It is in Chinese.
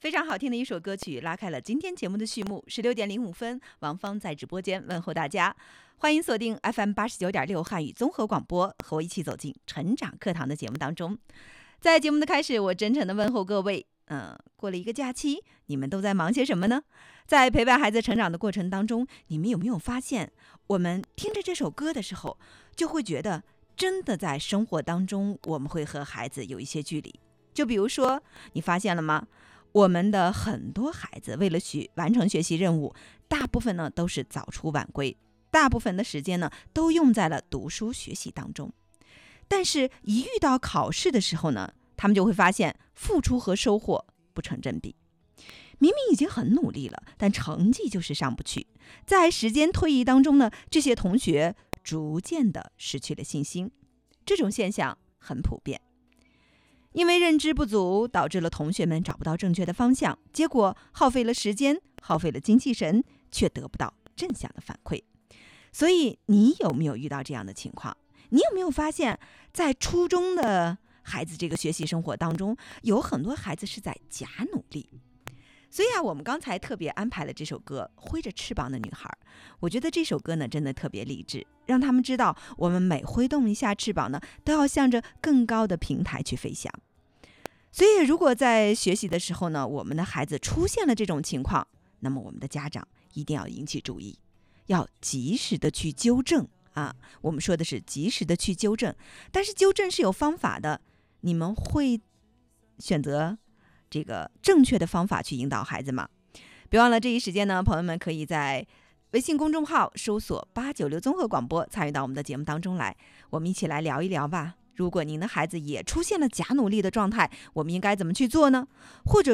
非常好听的一首歌曲，拉开了今天节目的序幕。16:05，王芳在直播间问候大家，欢迎锁定 FM89.6汉语综合广播，和我一起走进成长课堂的节目当中。在节目的开始，我真诚的问候各位，过了一个假期，你们都在忙些什么呢？在陪伴孩子成长的过程当中，你们有没有发现，我们听着这首歌的时候，就会觉得真的在生活当中，我们会和孩子有一些距离。就比如说，你发现了吗？我们的很多孩子为了完成学习任务，大部分呢都是早出晚归，大部分的时间呢都用在了读书学习当中。但是一遇到考试的时候呢，他们就会发现付出和收获不成正比。明明已经很努力了，但成绩就是上不去。在时间推移当中呢，这些同学逐渐的失去了信心。这种现象很普遍。因为认知不足，导致了同学们找不到正确的方向，结果耗费了时间，耗费了精气神，却得不到正向的反馈。所以你有没有遇到这样的情况？你有没有发现，在初中的孩子这个学习生活当中，有很多孩子是在假努力？所以我们刚才特别安排了这首歌《挥着翅膀的女孩》，我觉得这首歌呢真的特别励志，让他们知道我们每挥动一下翅膀呢，都要向着更高的平台去飞翔。所以如果在学习的时候呢，我们的孩子出现了这种情况，那么我们的家长一定要引起注意，要及时的去纠正啊。我们说的是及时的去纠正，但是纠正是有方法的，你们会选择这个正确的方法去引导孩子吗？别忘了这一时间呢，朋友们可以在微信公众号搜索896综合广播，参与到我们的节目当中来，我们一起来聊一聊吧。如果您的孩子也出现了假努力的状态，我们应该怎么去做呢？或者